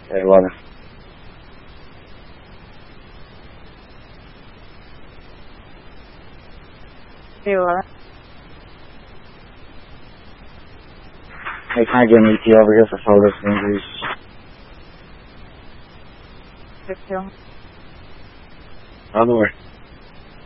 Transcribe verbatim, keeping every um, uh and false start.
Hey, water. Hey, water. Hey, can I get an E T over here for photos and injuries? Six two. On the way.